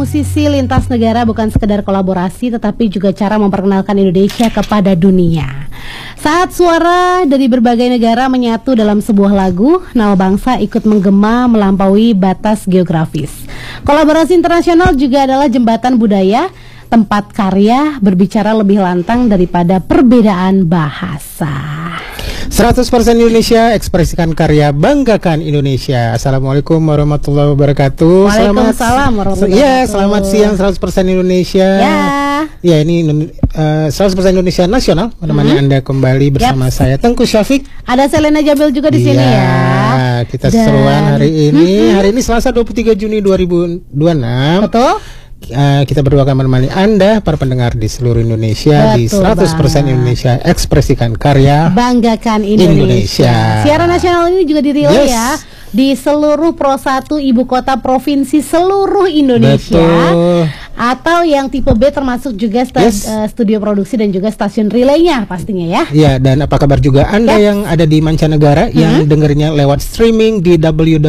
Musisi lintas negara bukan sekedar kolaborasi, tetapi juga cara memperkenalkan Indonesia kepada dunia. Saat suara dari berbagai negara menyatu dalam sebuah lagu, nama bangsa ikut menggema melampaui batas geografis. Kolaborasi internasional juga adalah jembatan budaya, tempat karya berbicara lebih lantang daripada perbedaan bahasa. 100% Indonesia, ekspresikan karya, banggakan Indonesia. Assalamualaikum warahmatullahi wabarakatuh. Waalaikumsalam warahmatullahi wabarakatuh. Selamat siang 100% Indonesia. Ya, ini 100% Indonesia Nasional menemani Anda kembali bersama saya Tengku Syafiq. Ada Selena Jamil juga di sini ya. Kita seruan hari ini. Hari ini Selasa 23 Juni 2026. Betul. Kita berdua akan menemani Anda, para pendengar di seluruh Indonesia. Betul, di 100% Indonesia, ekspresikan karya, banggakan Indonesia. Siaran nasional ini juga dirilis ya di seluruh Pro 1 ibu kota provinsi seluruh Indonesia. Betul. Atau yang tipe B termasuk juga studio produksi dan juga stasiun relaynya pastinya ya. Ya, dan apa kabar juga Anda yang ada di mancanegara yang dengernya lewat streaming di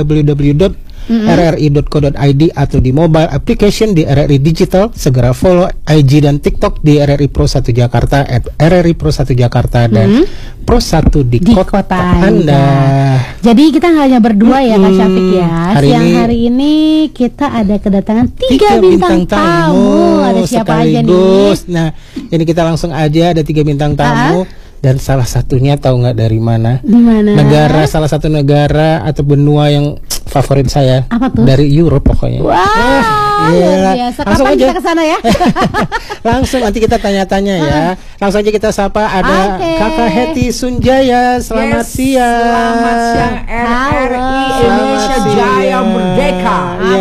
www.rri.co.id atau di mobile application di RRI Digital. Segera follow IG dan TikTok di RRI Pro 1 Jakarta @RRI Pro 1 Jakarta dan Pro 1 di kota Anda. Jadi kita nggak hanya berdua ya Kak Syafiq ya. Hari ini kita ada kedatangan tiga bintang tamu. Ada siapa aja nih? Nah, ini kita langsung aja ada 3 bintang tamu. Dan salah satunya tahu nggak dari mana? Di mana? Salah satu negara atau benua yang favorit saya. Apa tuh? Dari Europe pokoknya. Wah, luar biasa. Langsung Kapan aja kita kesana ya? Langsung nanti kita tanya-tanya ya. Langsung aja kita sapa ada Kakak Hetty Sunjaya. Selamat siang. Selamat siang RRI Indonesia Jaya Merdeka.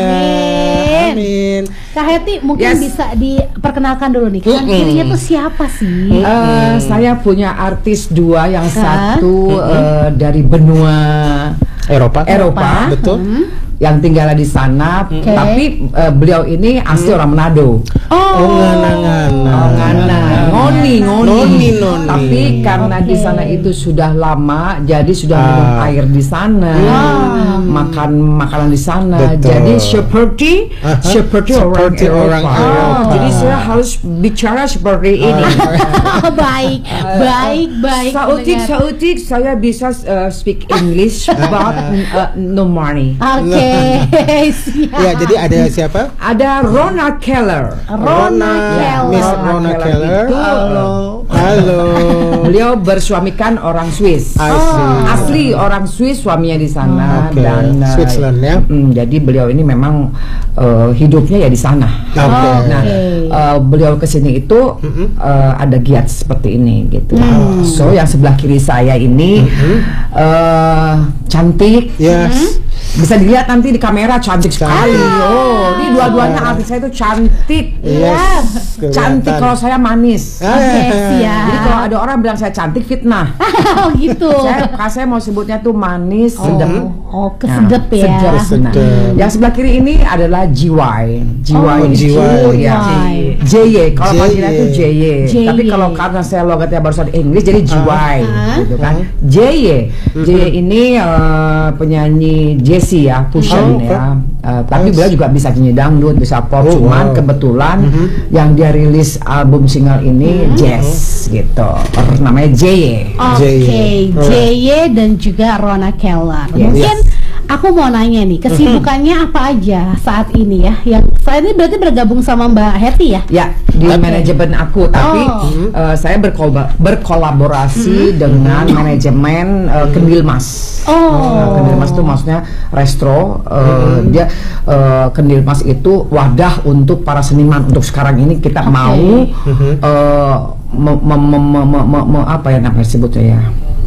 Amin. Kak Hetty mungkin bisa diperkenalkan dulu nih. Kanan kirinya tuh siapa sih? Saya punya artis dua, yang satu dari benua Eropa. Betul. Yang tinggal di sana, tapi beliau ini asli orang Manado. Ngoni. Tapi karena di sana itu sudah lama, jadi sudah minum air di sana, makan makanan di sana. Betul. Jadi seperti orang Eropa. Jadi saya harus bicara seperti ini. Baik. Sautik saya bisa speak English, but no money. Oke. Ya, jadi ada siapa? Ada Rona Keller. Miss Rona Keller. Halo. Beliau bersuamikan orang Swiss. Asli orang Swiss, suaminya di sana dan Switzerland ya. Jadi beliau ini memang hidupnya ya di sana. Nah, beliau kesini itu ada giat seperti ini gitu. So yang sebelah kiri saya ini cantik. Bisa dilihat nanti di kamera, cantik sekali. Ini dua-duanya artis saya itu cantik. Cantik, kalau saya manis. Jadi kalau ada orang bilang saya cantik, fitnah. Gitu. Saya mau sebutnya tuh manis, sedap. Kesedep ya. Sedap. Yang sebelah kiri ini adalah JY. JY. Kalau panggilnya itu JY. Tapi kalau karena saya logatnya barusan Inggris, jadi JY. Gitu kan. JY ini penyanyi Jessie ya, fusion ya. Tapi beliau juga bisa nyanyi dangdut, bisa pop. Cuman kebetulan yang dia rilis album single ini jazz gitu. Namanya JY. JY dan juga Rona Keller. Mungkin aku mau nanya nih, kesibukannya apa aja saat ini ya? Yang saat ini berarti bergabung sama Mbak Hetty ya? Ya, di manajemen aku. Tapi saya berkolaborasi dengan manajemen Kendil Mas. Kendil Mas itu maksudnya resto. Dia Kendil Mas itu wadah untuk para seniman. Untuk sekarang ini kita mau apa ya namanya sebutnya ya?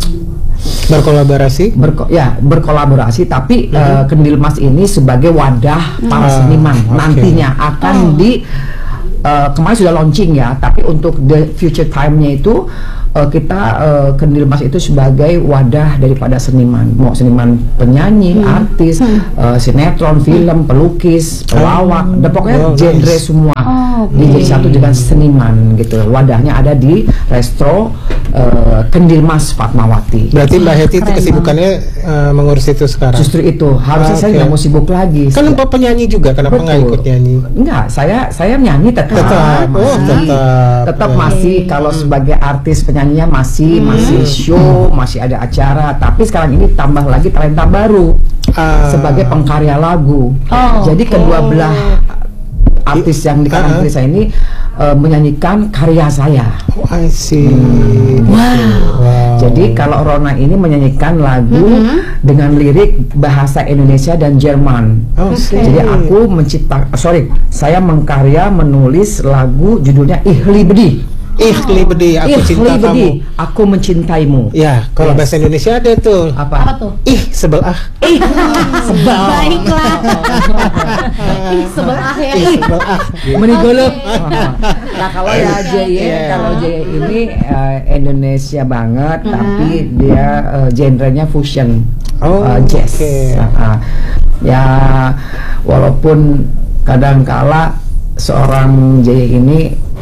Berkolaborasi tapi Kendil Mas ini sebagai wadah para seniman. Nantinya akan kemarin sudah launching ya, tapi untuk the future time-nya itu kita Kendil Mas itu sebagai wadah daripada seniman, mau seniman penyanyi, artis, sinetron, film, pelukis, pelawak, dan pokoknya genre semua. Dia jadi satu dengan seniman gitu. Wadahnya ada di Resto Kendil Mas Fatmawati. Berarti Mbak Hetty itu kesibukannya mengurus itu sekarang. Justru itu, harusnya saya nggak mau sibuk lagi. Kan Mbak penyanyi juga, kenapa nggak ikut nyanyi? Enggak, saya nyanyi tetap. Tetap masih kalau sebagai artis penyanyinya masih show, masih ada acara. Tapi sekarang ini tambah lagi talenta baru sebagai pengkarya lagu. Jadi kedua belah artis yang di kanan kiri saya ini menyanyikan karya saya. I see. Wow. Jadi kalau Rona ini menyanyikan lagu dengan lirik bahasa Indonesia dan Jerman. Jadi aku saya mengkarya menulis lagu judulnya Ihli Bedi. Ihli Bedi, aku cinta kamu. Aku mencintaimu. Ya, kalau bahasa Indonesia ada tuh. Apa tuh? Sebelah. Baiklah. Sebelah ya. Sebelah. Menigolo. Nah kalau ya kalau JY ini Indonesia banget, tapi dia genrenya fusion, jazz. Ya walaupun kadangkala seorang JY ini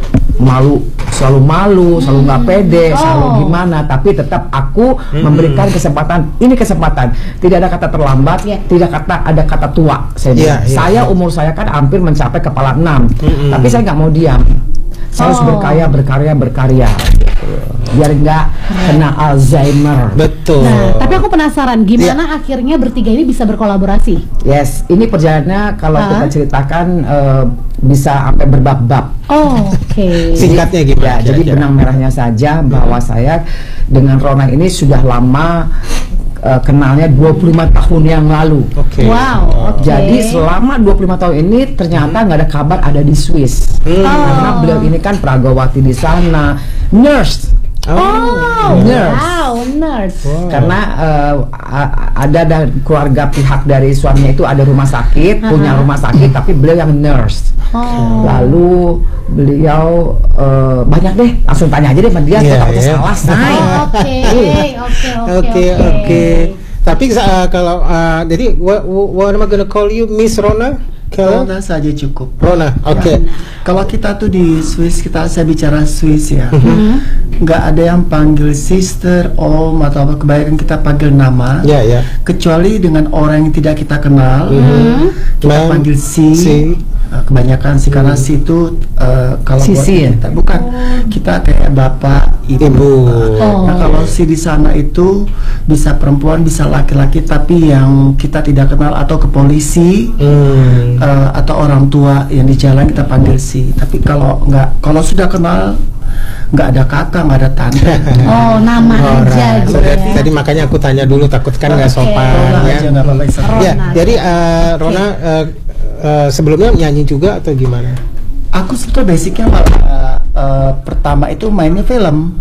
selalu malu, selalu nggak pede, selalu gimana, tapi tetap aku memberikan kesempatan. Ini kesempatan, tidak ada kata terlambat, tidak ada kata tua. Saya umur saya kan hampir mencapai kepala 6, tapi saya nggak mau diam. Saya harus berkarya biar nggak kena Alzheimer. Betul. Nah, tapi aku penasaran gimana akhirnya bertiga ini bisa berkolaborasi. Yes, ini perjalanannya kalau kita ceritakan bisa sampai berbab-bab. Singkatnya gimana? Ya, jadi benang merahnya saja bahwa saya dengan Rona ini sudah lama kenalnya 25 tahun yang lalu. Jadi selama 25 tahun ini ternyata nggak ada kabar ada di Swiss. Karena beliau ini kan pragawati di sana, nurse. Nurse. Karena ada keluarga pihak dari suaminya itu ada rumah sakit, punya rumah sakit, tapi beliau yang nurse. Lalu beliau banyak deh, langsung tanya aja deh sama dia, takutnya salah. Oke. Tapi kalau jadi what am I gonna call you, Miss Rona? Rona saja cukup. Rona, oke. Kalau kita tuh di Swiss, saya bicara Swiss ya, nggak ada yang panggil sister, om atau apa, kebanyakan kita panggil nama. Kecuali dengan orang yang tidak kita kenal, kita panggil si. Kebanyakan sih karena si itu kalau kita bukan kita kayak bapak ibu. Nah kalau si di sana itu bisa perempuan bisa laki-laki, tapi yang kita tidak kenal atau ke polisi atau orang tua yang di jalan kita panggil si. Tapi kalau sudah kenal nggak ada kakak, nggak ada tante. Nama aja gitu ya. Tadi makanya aku tanya dulu, takut kan nggak sopan. Jadi Rona sebelumnya nyanyi juga atau gimana? Aku sebetulnya basicnya pertama itu mainnya film.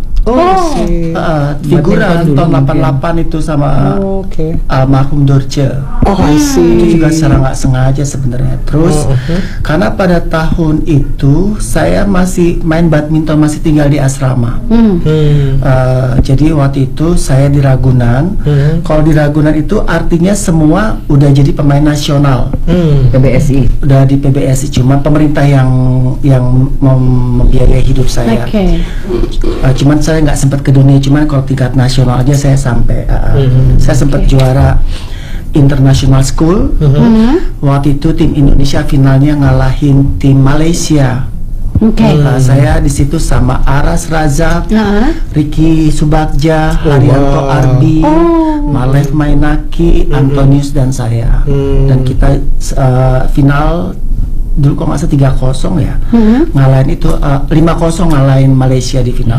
Figuran tahun 88 itu sama almarhum Dorce. Itu juga secara nggak sengaja sebenarnya. Terus karena pada tahun itu saya masih main badminton, masih tinggal di asrama. Jadi waktu itu saya di Ragunan. Kalau di Ragunan itu artinya semua udah jadi pemain nasional. PBSI. Udah di PBSI, cuma pemerintah yang membiayai hidup saya. Cuman saya nggak sempat ke dunia, cuman kalau tingkat nasional aja saya sampai saya sempat juara international school. Waktu itu tim Indonesia finalnya ngalahin tim Malaysia. Saya di situ sama Aras Razak, Ricky Subagja, Haryanto Arbi, Malev Mainaki, Antonius dan saya. Dan kita final dulu kok nggak salah 3-0 ya, ngalahin itu 5-0 ngalahin Malaysia di final.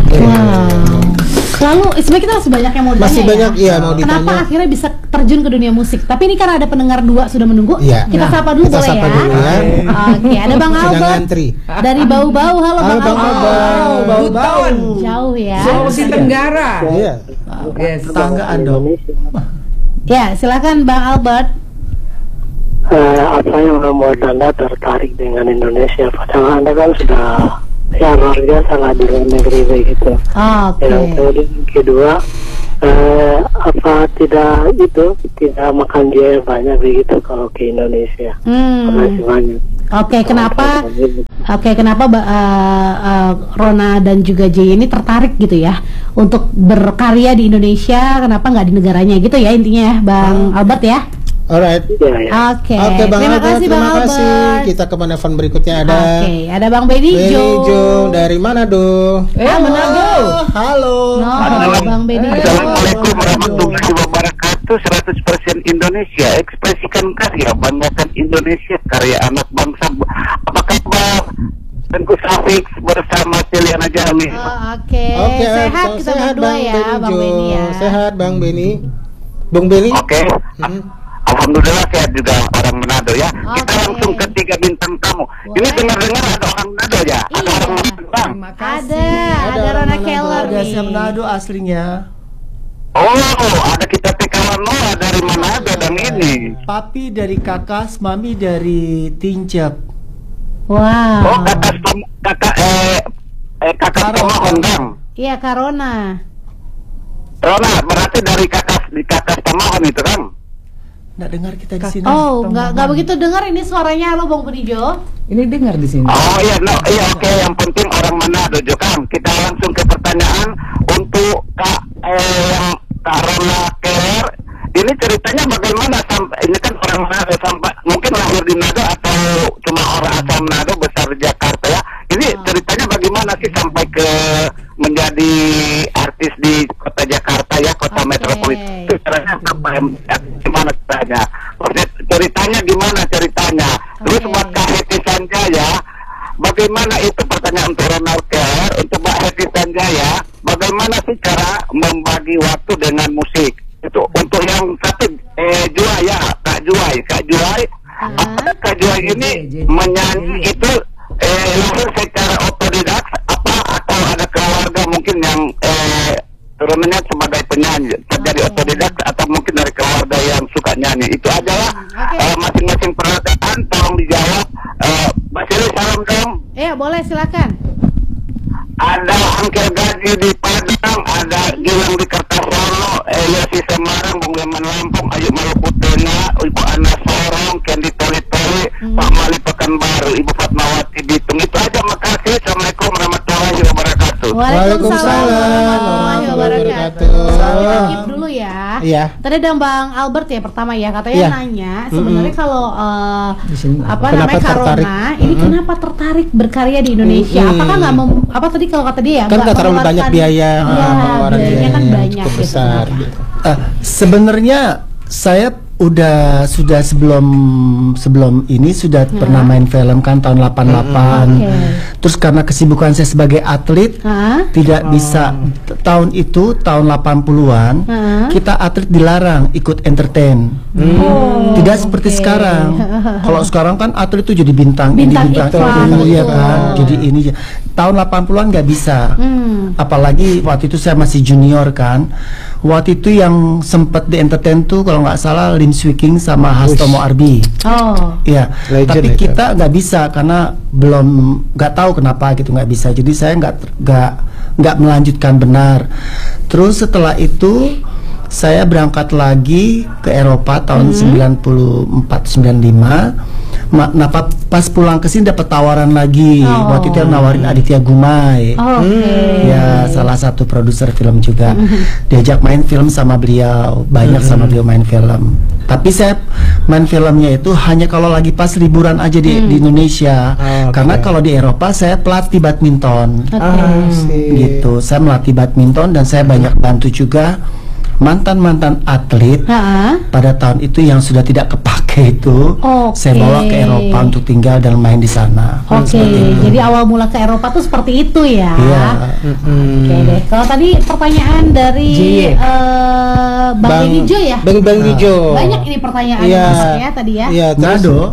Lalu sebenarnya kita masih banyak yang mau ditanya. Masih banyak mau ditanya. Kenapa akhirnya bisa terjun ke dunia musik? Tapi ini karena ada pendengar 2 sudah menunggu. Kita sapa dulu boleh ya? Oke, ada Bang Albert dari Bau-Bau. Halo Bang Albert. Bau-Bau jauh ya. Sulawesi Tenggara. Tetanggaan dong. Ya, silakan Bang Albert. Apa yang membuat Anda tertarik dengan Indonesia? Padahal Anda kan sudah luar biasa lah di luar negeri begitu. Yang kemudian kedua, apa tidak makan biaya banyak begitu kalau ke Indonesia? Terima kasih banyak. Kenapa Oke, kenapa Rona dan juga Jay ini tertarik gitu ya untuk berkarya di Indonesia? Kenapa nggak di negaranya gitu ya intinya ya, Bang Albert ya? Alright. Oke. Bang Terima Albert, kasih Bang Albert. Kita ke penelpon berikutnya ada. Ada Bang Benny Jo dari Manado. Manado. Halo. Bang Benny Jo. Assalamualaikum warahmatullahi wabarakatuh. 100% Indonesia, ekspresikan karya, banggakan Indonesia, karya anak bangsa. Apa kabar? Tengku Safik bersama Celiana Jami. Oke. Sehat kita berdua ya, Bang Benny ya. Sehat Bang Benny. Bung Benny. Oke. Alhamdulillah sehat juga orang Manado ya. Kita langsung ke 3 bintang tamu. Ini dengar-dengar ada orang Manado ya. Ada orang Manado. Ada Rona Keller nih. Ada Manado aslinya. Oh, ada kita Tekawanoa dari Manado dan ini. Papi dari Kakas, mami dari Tincap. Wow. Oh, kakak Tomohon. Iya, Karona. Rona, berarti dari Kakas Tomohon itu kan? Nggak dengar kita di sini. Oh, nggak begitu dengar ini suaranya lo Bang Benny Jo. Ini dengar di sini. Oh iya, oke. Yang penting orang Manado juga kan. Kita langsung ke pertanyaan untuk yang Kak Rona Keller. Ini ceritanya bagaimana sampai ini kan orang Manado sampai mungkin lahir di Manado atau cuma orang asal Manado besar di Jakarta ya. Ini ceritanya bagaimana sih sampai ke menjadi artis di kota Jakarta ya, kota metropolitan. Itu caranya gimana ceritanya? Ceritanya gimana ceritanya? Terus buat Kak Heti Sanjaya, bagaimana itu pertanyaan untuk Ronald Keller, untuk Mbak Heti Sanjaya, bagaimana sih cara membagi waktu dengan musik? Itu untuk yang satu Juai ya, Kak Juai. Kak Juai ini menyanyi itu lahir secara otodidak apa atau ada keluarga mungkin yang turunannya sebagai penyanyi jadi otodidak atau mungkin dari keluarga yang suka nyanyi? Itu aja ya. Masing-masing pertanyaan tolong dijawab. Mbak Sili salam dong. Iya boleh silakan. Ada Angker Gaji di Padang, ada Gilang di Kertasono, Yosi Semarang, Bung Leman Lampung, Ayu Maluku Tengah, Ibu Ana Sorong, Kendi Toli-Toli, Pak Mali Pekanbaru, Ibu Fatmawati Bitung. Itu aja, makasih. Assalamualaikum warahmatullahi wabarakatuh. Waalaikumsalam warahmatullahi wabarakatuh. Kita keep dulu ya. Iya. Tadi ada Bang Albert ya pertama ya, katanya nanya sebenarnya kalau namanya Karona ini kenapa tertarik berkarya di Indonesia? Apakah nggak apa tadi kalau kata dia kan nggak terlalu banyak biaya, biayanya kan banyak cukup besar. Sebenarnya saya sudah sebelum ini sudah pernah main film kan tahun 88. Terus karena kesibukan saya sebagai atlet tidak bisa tahun 80-an kita atlet dilarang ikut entertain. Tidak seperti sekarang. Kalau sekarang kan atlet itu jadi bintang ini ya kan. Jadi ini tahun 80-an nggak bisa. Apalagi waktu itu saya masih junior kan. Waktu itu yang sempat di entertain tuh kalau nggak salah Lim Swee King sama Hastomo Arbi. Iya. Tapi kita nggak bisa karena nggak tahu kenapa gitu nggak bisa. Jadi saya nggak melanjutkan benar. Terus setelah itu saya berangkat lagi ke Eropa tahun 94-95. Nah pas pulang ke sini dapat tawaran lagi. Waktu itu nawarin Aditya Gumai. Ya salah satu produser film juga. Diajak main film sama beliau, banyak sama beliau main film. Tapi saya main filmnya itu hanya kalau lagi pas liburan aja di Indonesia. Karena kalau di Eropa saya pelatih badminton. Gitu. Saya melatih badminton dan saya banyak bantu juga mantan atlet pada tahun itu yang sudah tidak kepake itu. Saya bawa ke Eropa untuk tinggal dan main di sana. Jadi awal mula ke Eropa tuh seperti itu ya. Oke deh. Kalau tadi pertanyaan dari Bang Benny Jo ya. Bang Benny Jo. Banyak ini pertanyaan ya tadi ya. Manado.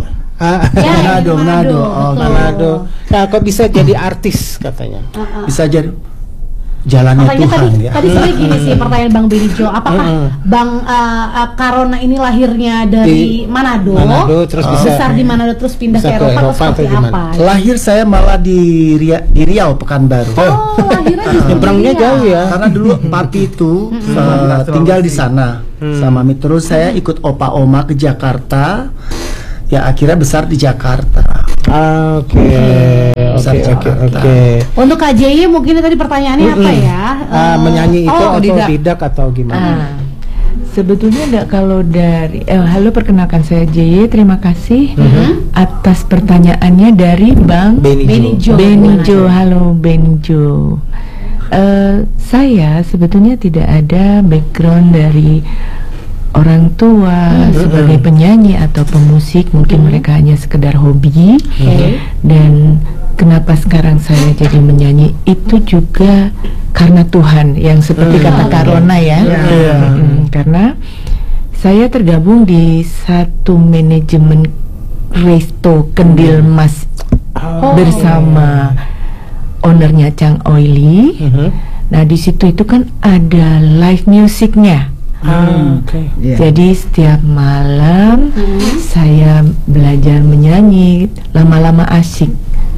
Manado. Nah, kok bisa jadi artis katanya? Bisa jadi jalannya Tuhan ya. Tadi sebenarnya gini sih pertanyaan Bang Benny Jo, apakah Bang Karona ini lahirnya dari Manado terus besar di Manado terus pindah ke Eropa atau seperti apa? Lahir saya malah di Riau Pekanbaru. Lahirnya di nyebrangnya jauh ya. Karena dulu papi itu tinggal di sana sama mami. Terus saya ikut opa oma ke Jakarta. Ya akhirnya besar di Jakarta. Oke. Untuk Kak JY mungkin tadi pertanyaannya apa ya? Menyanyi itu otodidak atau gimana? Sebetulnya enggak, kalau dari halo, perkenalkan saya JY, terima kasih atas pertanyaannya dari Bang Benijo. Halo Benijo. Saya sebetulnya tidak ada background dari orang tua sebagai penyanyi atau pemusik, mungkin mereka hanya sekedar hobi. Dan kenapa sekarang saya jadi menyanyi itu juga karena Tuhan, yang seperti kata Karona ya. Karena saya tergabung di satu manajemen resto Kendil Mas bersama ownernya Chang Oily. Nah di situ itu kan ada live musiknya. Jadi setiap malam saya belajar menyanyi, lama-lama asik.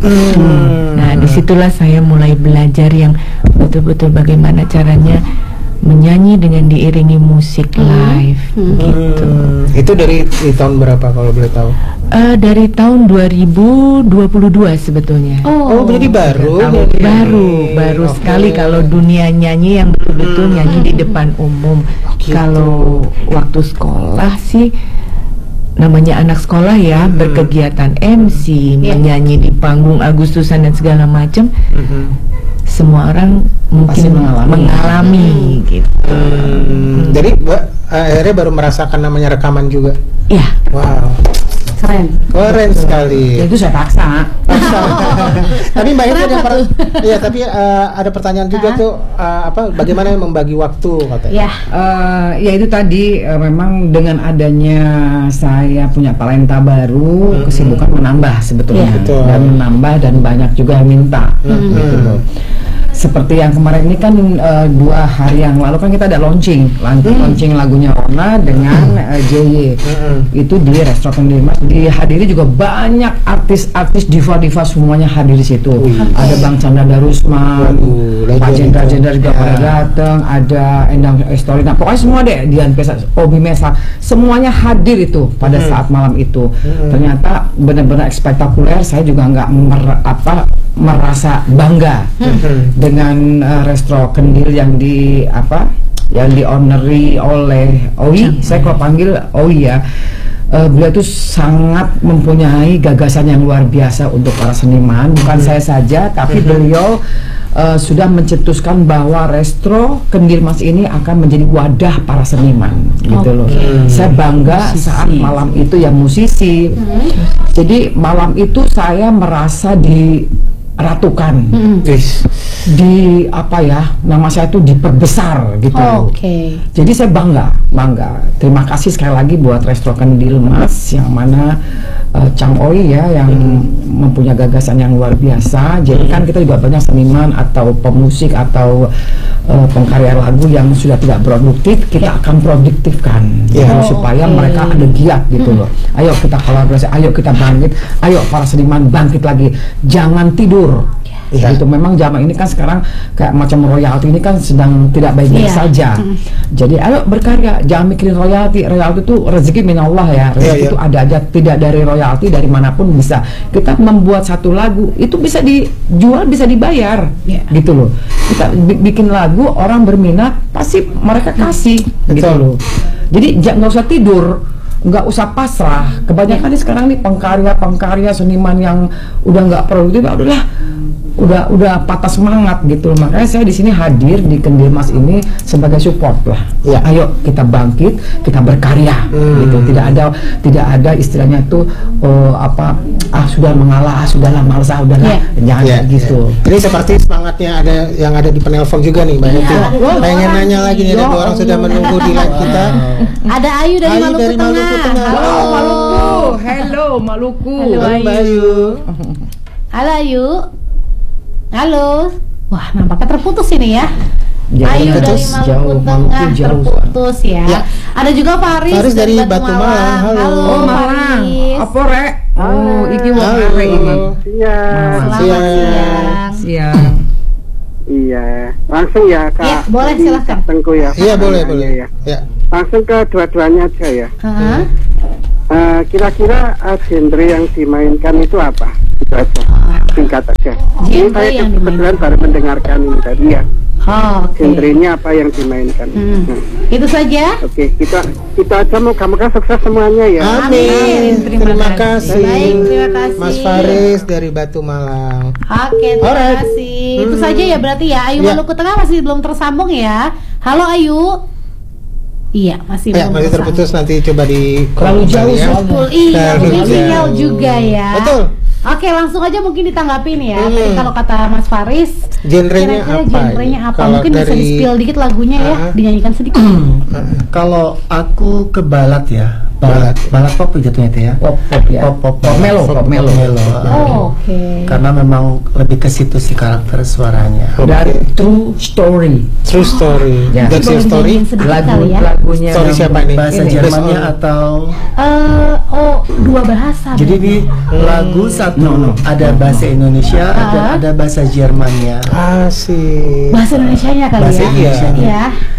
Nah disitulah saya mulai belajar yang betul-betul bagaimana caranya menyanyi dengan diiringi musik live gitu. Itu dari tahun berapa kalau boleh tahu? Dari tahun 2022 sebetulnya. Berarti baru sekali kalau dunia nyanyi yang betul-betul nyanyi di depan umum. Kalau waktu sekolah sih namanya anak sekolah ya, berkegiatan MC, menyanyi di panggung Agustusan dan segala macam. Semua orang mungkin mengalami gitu. Jadi akhirnya baru merasakan namanya rekaman juga. Iya. Wow. Keren sekali. Ya, itu saya paksa. Tapi Mbak Ira ada pertanyaan juga tuh, bagaimana membagi waktu katanya? Ya itu tadi memang dengan adanya saya punya talenta baru, kesibukan menambah sebetulnya, dan menambah dan banyak juga yang minta. Gitu loh. Seperti yang kemarin ini kan 2 hari yang lalu kan kita ada launching lagunya Ona dengan JY. Itu di restoran di Mas, dihadiri juga banyak artis-artis diva-diva, semuanya hadir di situ. Ada Bang Chandra Darusman, Pak Jendra juga pada datang, ada Endang Estorina, pokoknya semua deh, Dian Pesa, Obi Mesa, semuanya hadir itu pada saat malam itu. Ternyata benar-benar spektakuler. Saya juga nggak merasa bangga dengan resto Kendil yang di-ownery oleh Owi. Saya kalau panggil Owi ya, beliau itu sangat mempunyai gagasan yang luar biasa untuk para seniman. Bukan saya saja, tapi beliau sudah mencetuskan bahwa resto Kendil Mas ini akan menjadi wadah para seniman, gitu loh. Saya bangga saat malam itu ya, musisi. Jadi malam itu saya merasa diratukan, nama saya itu diperbesar gitu. Jadi saya bangga. Terima kasih sekali lagi buat resto Kendil Mas, yang mana Chang Oi ya, yang mempunyai gagasan yang luar biasa. Jadi kan kita juga banyak seniman atau pemusik atau pengkarya lagu yang sudah tidak produktif, kita akan produktifkan supaya mereka ada giat gitu loh. Ayo kita kolaborasi, ayo kita bangkit, ayo para seniman bangkit lagi, jangan tidur. Itu memang zaman ini kan sekarang kayak macam royalti ini kan sedang tidak baik-baik saja. Jadi ayo berkarya, jangan mikirin royalti. Royalti itu rezeki minallah ya. Rezeki itu ada aja, tidak dari royalti, dari manapun bisa. Kita membuat satu lagu itu bisa dijual, bisa dibayar, gitu loh. Kita bikin lagu, orang berminat, pasti mereka kasih, gitu loh. Jadi nggak usah tidur, nggak usah pasrah. Kebanyakan nih sekarang nih pengkarya seniman yang udah nggak produktif, udah patah semangat gitu. Makanya saya di sini hadir di Kendil Mas ini sebagai support lah. Ayo kita bangkit, kita berkarya gitu. Tidak ada istilahnya tuh sudah mengalah, sudahlah malas, udahlah, jangan gitu. Ini seperti semangatnya yang ada di penelpon juga nih Mbak Yati. Pengen nanya lagi nih, ada 2 orang sudah menunggu di live kita. Ada Ayu dari Maluku Tengah. Halo Maluku. Hello Maluku. Halo Ayu. Halo Ayu. Halo. Wah, nampaknya terputus ini ya. Ayu dari Maluku Tengah terputus ya. Ada juga Faris dari Batu Malang. Halo Malang. Apa rek? Iki wong arek iki. Siang. Iya, langsung ya Kak. Iya, boleh silakan. Tengku ya. Iya, boleh. Ya. Langsung ke dua-duanya aja ya. kira-kira genre yang dimainkan itu apa? Itu aja, singkat aja. Ini saya kebetulan baru mendengarkan ini tadi ya. Genrenya apa yang dimainkan? Itu saja. Oke, kita aja, moga-moga sukses semuanya ya. Amin. Terima kasih. Baik, terima kasih. Mas Faris dari Batu Malang. Oke, terima kasih. Itu saja ya berarti ya. Ayu Maluku Tengah masih belum tersambung ya. Halo Ayu. Iya, masih terputus, nanti coba di terlalu jauh ya. Iya, sinyal juga ya. Betul. Oke, langsung aja mungkin ditanggapin ya. Tadi kalau kata Mas Faris, genrenya apa? Mungkin bisa di-spill dikit lagunya ya, dinyanyikan sedikit. Kalau aku ke balad ya. Balad pop jatuhnya itu ya. Pop ya. Pop melo. Oke. Karena memang lebih ke situ sih karakter suaranya. Dari True Story. Ya. That's your story. Lagunya. Story siapa ini? Bahasa Jermannya atau dua bahasa. Jadi di lagu satu ada bahasa Indonesia, ada bahasa Jermannya. Asik. Bahasa Indonesianya kali bahasa ya. Indonesianya. Ya.